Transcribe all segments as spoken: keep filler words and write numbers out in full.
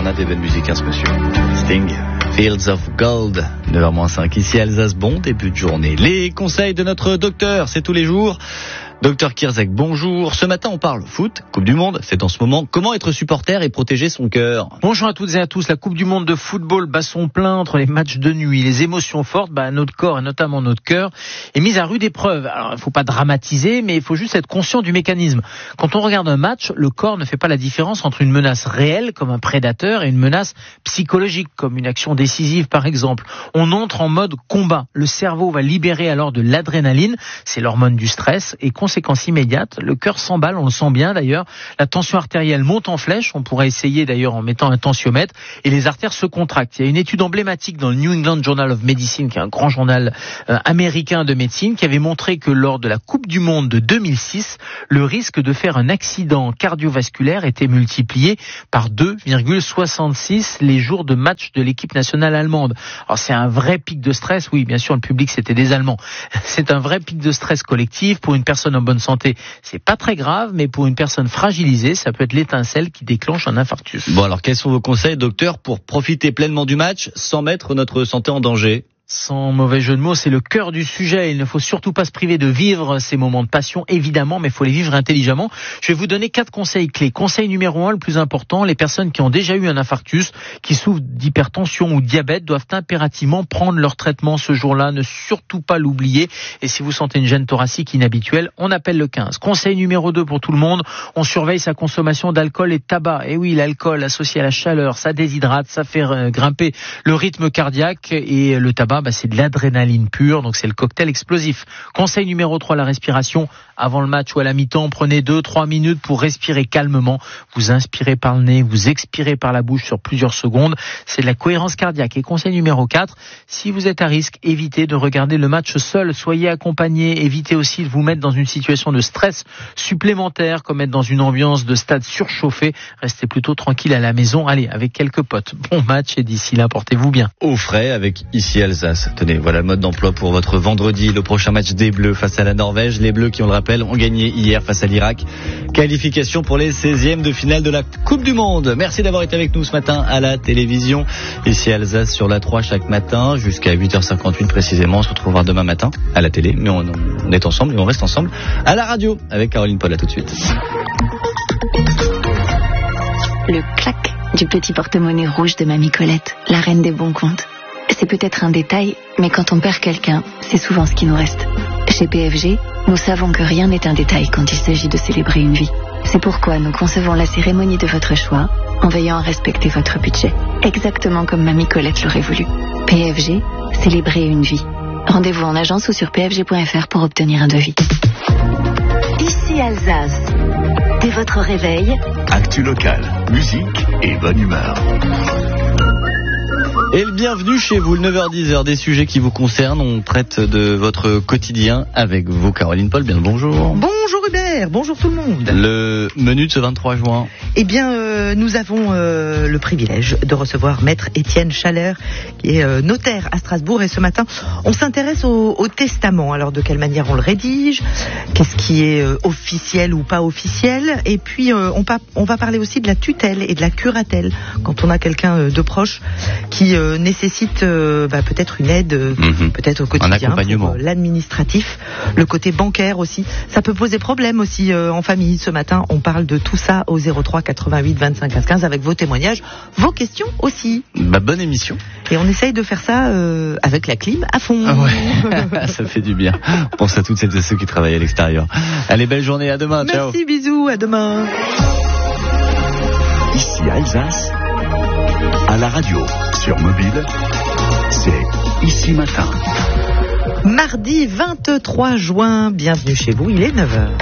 a des belles musiques, hein, ce monsieur. Sting, Fields of Gold, neuf heures moins cinq, ici Alsace, bon début de journée. Les conseils de notre docteur, c'est tous les jours. Docteur Kirzek, bonjour. Ce matin, on parle foot, Coupe du Monde, c'est en ce moment. Comment être supporter et protéger son cœur? Bonjour à toutes et à tous. La Coupe du Monde de football bat son plein entre les matchs de nuit, les émotions fortes, bah, notre corps et notamment notre cœur est mis à rude épreuve. Alors, il faut pas dramatiser, mais il faut juste être conscient du mécanisme. Quand on regarde un match, le corps ne fait pas la différence entre une menace réelle, comme un prédateur, et une menace psychologique, comme une action décisive, par exemple. On entre en mode combat. Le cerveau va libérer alors de l'adrénaline, c'est l'hormone du stress, et conséquence immédiate, le cœur s'emballe, on le sent bien d'ailleurs, la tension artérielle monte en flèche, on pourrait essayer d'ailleurs en mettant un tensiomètre, et les artères se contractent. Il y a une étude emblématique dans le New England Journal of Medicine, qui est un grand journal euh, américain de médecine, qui avait montré que lors de la Coupe du Monde de deux mille six, le risque de faire un accident cardiovasculaire était multiplié par deux virgule soixante-six les jours de match de l'équipe nationale allemande. Alors c'est un vrai pic de stress, oui bien sûr le public c'était des Allemands, c'est un vrai pic de stress collectif. Pour une personne en bonne santé, c'est pas très grave, mais pour une personne fragilisée, ça peut être l'étincelle qui déclenche un infarctus. Bon alors, quels sont vos conseils, docteur, pour profiter pleinement du match sans mettre notre santé en danger? Sans mauvais jeu de mots, c'est le cœur du sujet. Il ne faut surtout pas se priver de vivre ces moments de passion, évidemment, mais il faut les vivre intelligemment. Je vais vous donner quatre conseils clés. Conseil numéro un, le plus important, les personnes qui ont déjà eu un infarctus, qui souffrent d'hypertension ou de diabète, doivent impérativement prendre leur traitement ce jour-là. Ne surtout pas l'oublier. Et si vous sentez une gêne thoracique inhabituelle, on appelle le quinze. Conseil numéro deux pour tout le monde, on surveille sa consommation d'alcool et de tabac. Et oui, l'alcool associé à la chaleur, ça déshydrate, ça fait grimper le rythme cardiaque, et le tabac, bah, c'est de l'adrénaline pure, donc c'est le cocktail explosif. Conseil numéro trois, la respiration. Avant le match ou à la mi-temps, prenez deux trois minutes pour respirer calmement. Vous inspirez par le nez, vous expirez par la bouche sur plusieurs secondes. C'est de la cohérence cardiaque. Et conseil numéro quatre, si vous êtes à risque, évitez de regarder le match seul. Soyez accompagné. Évitez aussi de vous mettre dans une situation de stress supplémentaire, comme être dans une ambiance de stade surchauffé. Restez plutôt tranquille à la maison. Allez, avec quelques potes. Bon match et d'ici là, portez-vous bien. Au frais avec ici Alsace. Tenez, voilà le mode d'emploi pour votre vendredi. Le prochain match des Bleus face à la Norvège. Les Bleus qui, on le rappelle, ont gagné hier face à l'Irak. Qualification pour les seizièmes de finale de la Coupe du Monde. Merci d'avoir été avec nous ce matin à la télévision. Ici Alsace sur la trois chaque matin jusqu'à huit heures cinquante-huit précisément. On se retrouvera demain matin à la télé. Mais on, on est ensemble et on reste ensemble à la radio avec Caroline Paul. À tout de suite. Le clac du petit porte-monnaie rouge de Mamie Colette, la reine des bons comptes. C'est peut-être un détail, mais quand on perd quelqu'un, c'est souvent ce qui nous reste. Chez P F G, nous savons que rien n'est un détail quand il s'agit de célébrer une vie. C'est pourquoi nous concevons la cérémonie de votre choix en veillant à respecter votre budget. Exactement comme Mamie Colette l'aurait voulu. P F G, célébrer une vie. Rendez-vous en agence ou sur p f g point f r pour obtenir un devis. Ici Alsace. Dès votre réveil, actu local, musique et bonne humeur. Et le bienvenue chez vous, le neuf heures dix, des sujets qui vous concernent. On traite de votre quotidien avec vous, Caroline Paul. Bien le bonjour. Bonjour Hubert, bonjour tout le monde. Le menu de ce vingt-trois juin. Eh bien, euh, nous avons euh, le privilège de recevoir Maître Étienne Schaller, qui est euh, notaire à Strasbourg. Et ce matin, on s'intéresse au, au testament. Alors, de quelle manière on le rédige? Qu'est-ce qui est euh, officiel ou pas officiel? Et puis, euh, on, pa- on va parler aussi de la tutelle et de la curatelle. Quand on a quelqu'un euh, de proche qui euh, nécessite euh, bah, peut-être une aide, euh, mmh. peut-être au quotidien, un accompagnement. Pour, euh, l'administratif, le côté bancaire aussi. Ça peut poser problème aussi euh, en famille. Ce matin, on parle de tout ça au zéro trois quatre-vingt-huit vingt-cinq quinze quinze avec vos témoignages, vos questions aussi. Bah, bonne émission. Et on essaye de faire ça euh, avec la clim à fond. Ah ouais. Ça fait du bien. On pense à toutes celles et ceux qui travaillent à l'extérieur. Allez, belle journée, à demain. Merci, ciao. Bisous, à demain. Ici Alsace, à la radio, sur mobile, c'est Ici Matin. Mardi vingt-trois juin, bienvenue chez vous, il est neuf heures.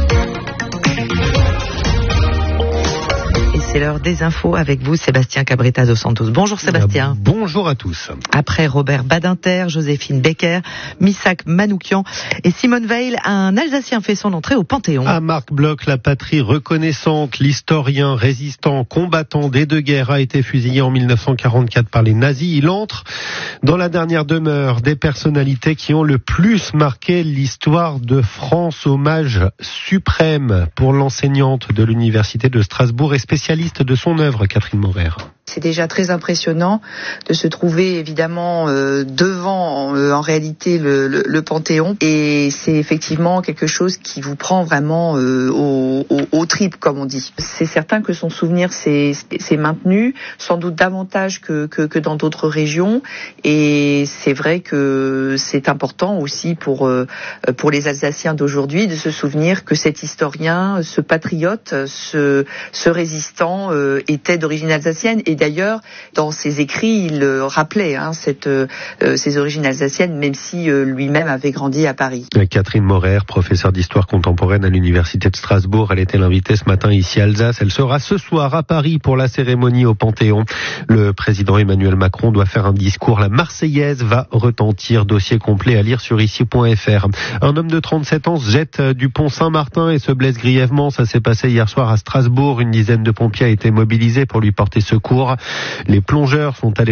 C'est l'heure des infos avec vous, Sébastien Cabrita dos Santos. Bonjour Sébastien. Bonjour à tous. Après Robert Badinter, Joséphine Becker, Missak Manoukian et Simone Veil, un Alsacien fait son entrée au Panthéon. À Marc Bloch, la patrie reconnaissante, l'historien, résistant, combattant des deux guerres a été fusillé en mille neuf cent quarante-quatre par les nazis. Il entre dans la dernière demeure des personnalités qui ont le plus marqué l'histoire de France. Hommage suprême pour l'enseignante de l'université de Strasbourg et spécialiste de son œuvre, Catherine Maurer. C'est déjà très impressionnant de se trouver évidemment euh, devant euh, en réalité le, le, le Panthéon, et c'est effectivement quelque chose qui vous prend vraiment euh, au, au, au tripes, comme on dit. C'est certain que son souvenir s'est, s'est maintenu, sans doute davantage que, que, que dans d'autres régions, et c'est vrai que c'est important aussi pour, euh, pour les Alsaciens d'aujourd'hui de se souvenir que cet historien, ce patriote, ce, ce résistant euh, était d'origine alsacienne. Et d'ailleurs, dans ses écrits, il euh, rappelait hein, cette, euh, ses origines alsaciennes, même si euh, lui-même avait grandi à Paris. Catherine Morer, professeure d'histoire contemporaine à l'Université de Strasbourg, elle était l'invitée ce matin ici à Alsace. Elle sera ce soir à Paris pour la cérémonie au Panthéon. Le président Emmanuel Macron doit faire un discours. La Marseillaise va retentir. Dossier complet à lire sur ici point f r. Un homme de trente-sept ans se jette du pont Saint-Martin et se blesse grièvement. Ça s'est passé hier soir à Strasbourg. Une dizaine de pompiers a été mobilisés pour lui porter secours. Les plongeurs sont allés